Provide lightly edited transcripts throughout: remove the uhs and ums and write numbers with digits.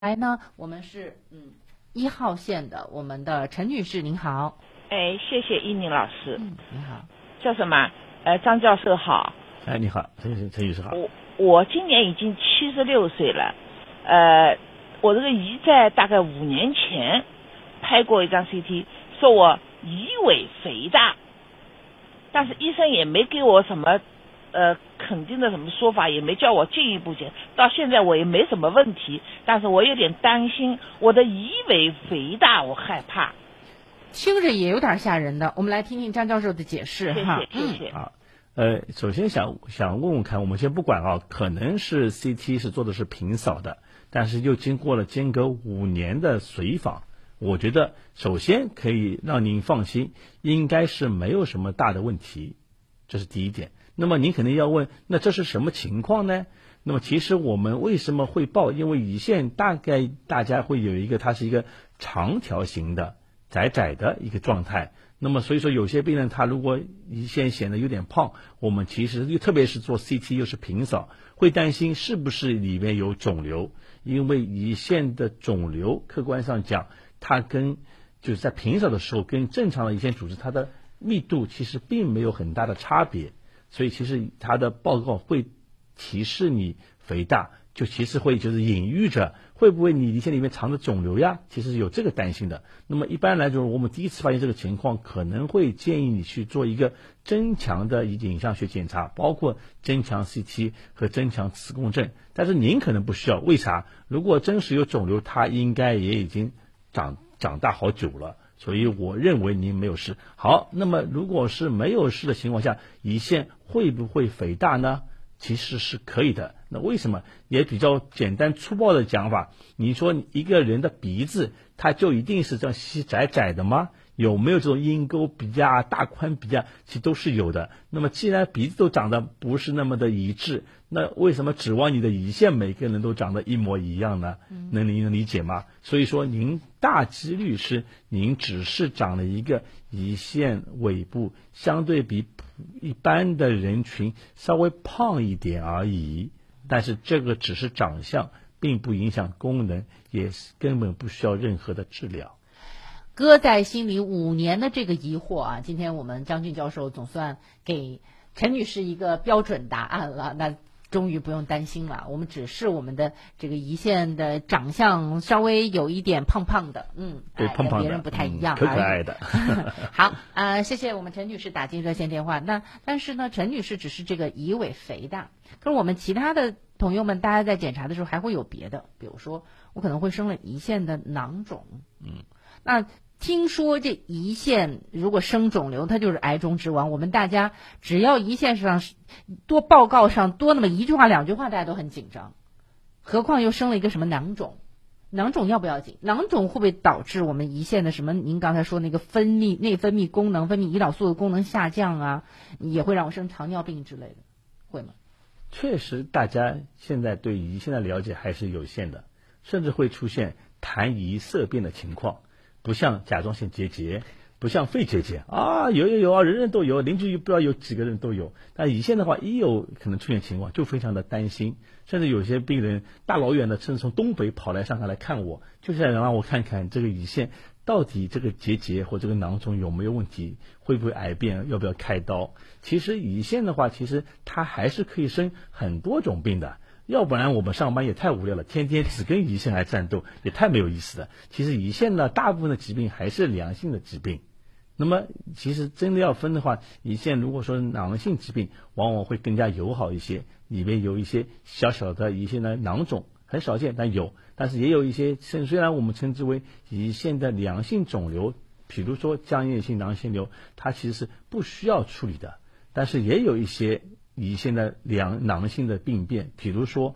来呢，我们是1号线的我们的陈女士，您好。 谢谢依宁老师。 您好。 叫什么？张教授好。 你好，陈女士好。 我今年已经76岁了。我这个胰在大概5年前拍过一张 CT， 说我胰尾肥大，但是医生也没给我什么肯定的什么说法，也没叫我进一步检，到现在我也没什么问题，但是我有点担心我的胰尾肥大，我害怕。 听着也有点吓人的，我们来听听张教授的解释哈。 谢谢。 好，首先想问问看，我们先不管可能是 CT 是做的是平扫的，但是又经过了间隔5年的随访，我觉得首先可以让您放心，应该是没有什么大的问题，这是第一点。那么您肯定要问，那这是什么情况呢？那么其实我们为什么会报？因为胰腺大概大家会有一个，它是一个长条形的窄窄的一个状态。那么所以说有些病人他如果胰腺显得有点胖，我们其实特别是做 CT 又是平扫，会担心是不是里面有肿瘤，因为胰腺的肿瘤客观上讲，它就是在平扫的时候跟正常的胰腺组织它的密度其实并没有很大的差别，所以其实它的报告会提示你肥大，就其实会就是隐喻着会不会你胰腺里面藏着肿瘤呀，其实有这个担心的。那么一般来说，我们第一次发现这个情况，可能会建议你去做一个增强的影像学检查，包括增强 CT 和增强磁共振，但是您可能不需要。为啥？如果真实有肿瘤，它应该也已经长大好久了，所以我认为您没有事。好，那么如果是没有事的情况下，胰腺会不会肥大呢？其实是可以的。那为什么？也比较简单粗暴的讲法，你说一个人的鼻子，它就一定是这样细窄窄的吗？有没有这种鹰钩鼻啊、大宽鼻啊？其实都是有的。那么既然鼻子都长得不是那么的一致，那为什么指望你的胰腺每个人都长得一模一样呢？您能理解吗？所以说您大几率是您只是长了一个胰腺尾部相对比一般的人群稍微胖一点而已，但是这个只是长相，并不影响功能，也根本不需要任何的治疗。 搁在心里5年的这个疑惑啊，今天我们张俊教授总算给陈女士一个标准答案了，那终于不用担心了。我们只是我们的这个胰腺的长相稍微有一点胖胖的， 对，胖胖的， 别人不太一样， 可爱的。 好，谢谢我们陈女士打进热线电话。但是呢，陈女士只是这个胰尾肥大，可是我们其他的朋友们，大家在检查的时候还会有别的，比如说我可能会生了胰腺的囊肿，那听说这胰腺如果生肿瘤，它就是癌中之王。我们大家只要胰腺上多报告上多那么1句话2句话，大家都很紧张，何况又生了一个什么囊肿？囊肿要不要紧？囊肿会不会导致我们胰腺的什么？您刚才说那个内分泌功能、分泌胰岛素的功能下降啊，也会让我生糖尿病之类的，会吗？ 确实，大家现在对胰腺的了解还是有限的，甚至会出现痰胰色变的情况。不像甲状腺结节，不像肺结节啊，有啊，人人都有，邻居不知道有几个人都有。但胰腺的话，一有可能出现情况，就非常的担心，甚至有些病人大老远的，甚至从东北跑来上海来看我，就是想让我看看这个胰腺到底这个结节或这个囊肿有没有问题，会不会癌变，要不要开刀。其实胰腺的话，其实它还是可以生很多种病的。要不然我们上班也太无聊了，天天只跟胰腺来战斗，也太没有意思了。其实胰腺呢，大部分的疾病还是良性的疾病。那么其实真的要分的话，胰腺如果说囊性疾病，往往会更加友好一些，里面有一些小小的胰腺的囊肿，很少见，但是也有一些虽然我们称之为胰腺的良性肿瘤，比如说浆液性囊腺瘤，它其实是不需要处理的，但是也有一些胰腺的囊性的病变，比如说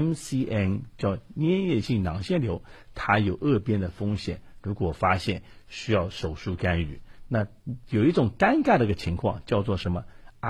MCN 叫粘液性囊腺瘤，它有恶变的风险，如果发现需要手术干预。那有一种尴尬的一个情况叫做什么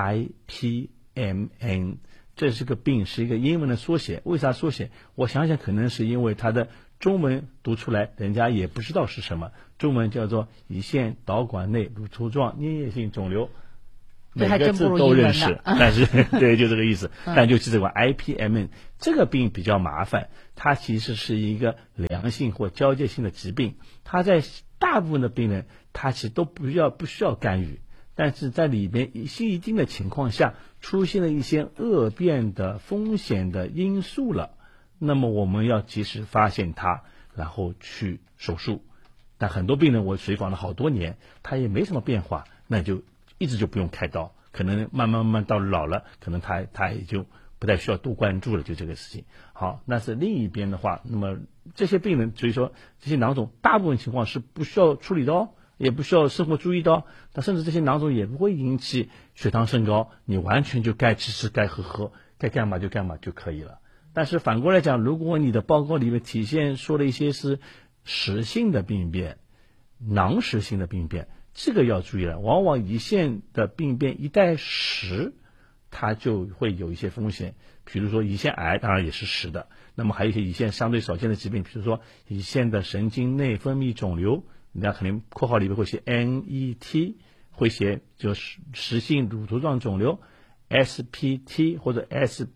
IPMN， 这是个病，是一个英文的缩写。为啥缩写？我想想可能是因为它的中文读出来人家也不知道是什么，中文叫做胰腺导管内乳头状粘液性肿瘤每个字都认识，但是对，就这个意思。但就记这个 IPMN 这个病比较麻烦，它其实是一个良性或交界性的疾病，它在大部分的病人它其实都不需要干预，但是在里边一定的情况下出现了一些恶变的风险的因素了，那么我们要及时发现它，然后去手术。但很多病人我随访了好多年，他也没什么变化，那就一直就不用开刀，可能慢慢到老了，可能他也就不太需要多关注了，就这个事情。好，那是另一边的话，那么这些病人，所以说这些囊肿大部分情况是不需要处理的哦，也不需要生活注意的哦，但甚至这些囊肿也不会引起血糖升高，你完全就该吃吃该喝，该干嘛就干嘛就可以了。但是反过来讲，如果你的报告里面体现说了一些是实性的病变、囊实性的病变，这个要注意了。往往胰腺的病变一旦实，它就会有一些风险，比如说胰腺癌，当然也是实的。那么还有一些胰腺相对少见的疾病，比如说胰腺的神经内分泌肿瘤，人家肯定括号里面会写 NET， 会写就是实性乳头状肿瘤 SPT 或者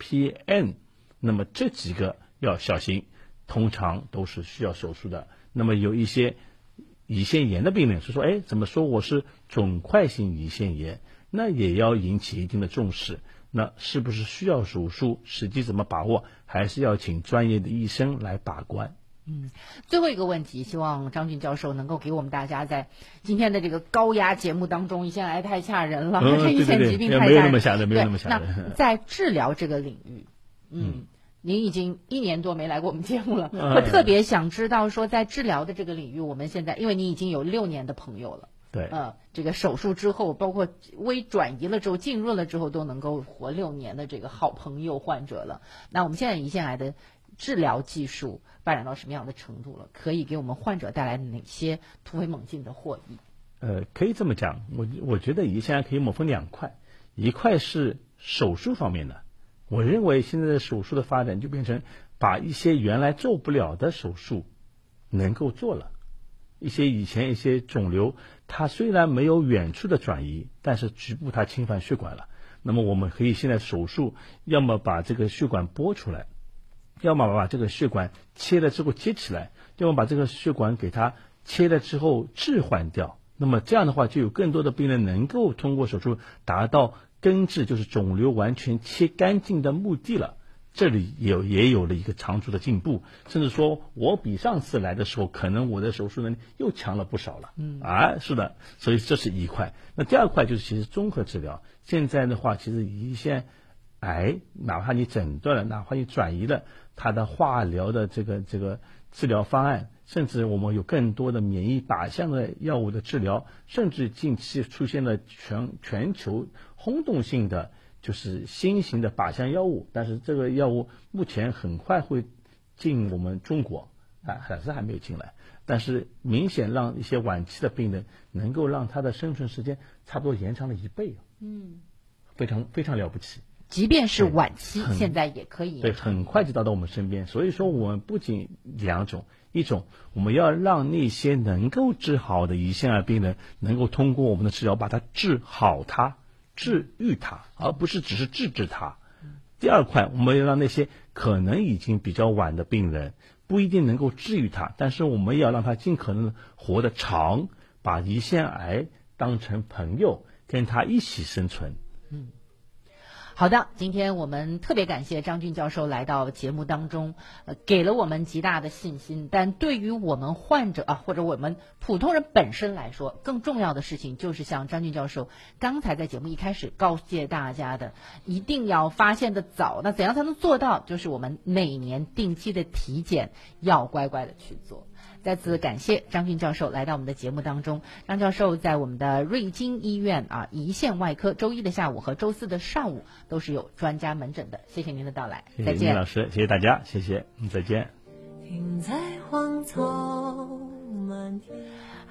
SPN， 那么这几个要小心，通常都是需要手术的。那么有一些胰腺炎的病人是说，怎么说我是肿块性胰腺炎，那也要引起一定的重视。那是不是需要手术，实际怎么把握，还是要请专业的医生来把关。 最后一个问题，希望张俊教授能够给我们大家在今天的这个高压节目当中，胰腺癌太吓人了，这胰腺疾病太吓人， 没有那么吓人，没有那么吓人。 那在治疗这个领域，您已经1年多没来过我们节目了，我特别想知道说，在治疗的这个领域，我们现在因为你已经有6年的朋友了， 对， 这个手术之后，包括微转移了之后、浸润了之后，都能够活6年的这个好朋友患者了。那我们现在胰腺癌的治疗技术发展到什么样的程度了？可以给我们患者带来哪些突飞猛进的获益？ 可以这么讲，我觉得胰腺癌可以分2块，一块是手术方面的。我认为现在的手术的发展就变成把一些原来做不了的手术能够做了，以前一些肿瘤它虽然没有远处的转移，但是局部它侵犯血管了，那么我们可以现在手术要么把这个血管拨出来，要么把这个血管切了之后接起来，要么把这个血管给它切了之后置换掉。那么这样的话，就有更多的病人能够通过手术达到根治，就是肿瘤完全切干净的目的了。这里也有了一个长足的进步，甚至说我比上次来的时候，可能我的手术能力又强了不少了。是的，所以这是一块。那第二块就是其实综合治疗。现在的话，其实胰腺癌哪怕你诊断了，哪怕你转移了，它的化疗的这个治疗方案，甚至我们有更多的免疫靶向的药物的治疗，甚至近期出现了全球轰动性的就是新型的靶向药物，但是这个药物目前很快会进我们中国，还没有进来，但是明显让一些晚期的病人能够让他的生存时间差不多延长了1倍，非常非常了不起。 即便是晚期，现在也可以对，很快就到我们身边。所以说，我们不仅2种，一种我们要让那些能够治好的胰腺癌病人，能够通过我们的治疗把它治好它。治愈它，而不是只是治它。第二块，我们要让那些可能已经比较晚的病人，不一定能够治愈它，但是我们也要让他尽可能活得长，把胰腺癌当成朋友，跟他一起生存。 好的，今天我们特别感谢张俊教授来到节目当中，给了我们极大的信心。但对于我们患者或者我们普通人本身来说，更重要的事情就是像张俊教授刚才在节目一开始告诫大家的，一定要发现的早。那怎样才能做到？就是我们每年定期的体检要乖乖的去做。再次感谢张俊教授来到我们的节目当中。张教授在我们的瑞金医院胰腺外科周一的下午和周4的上午都是有专家门诊的。谢谢您的到来，再见。 谢谢老师，谢谢大家，谢谢，再见。 停在荒草满天。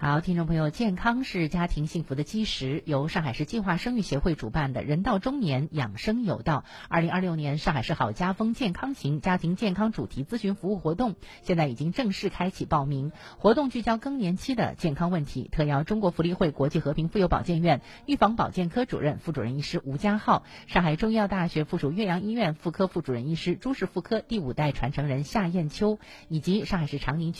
好，听众朋友，健康是家庭幸福的基石。由上海市计划生育协会主办的人到中年养生有道2026年上海市好家风健康型家庭健康主题咨询服务活动，现在已经正式开启报名。活动聚焦更年期的健康问题，特邀中国福利会国际和平妇幼保健院预防保健科主任、副主任医师吴家浩，上海中医药大学附属岳阳医院妇科副主任医师、朱氏妇科第5代传承人夏艳秋，以及上海市长宁区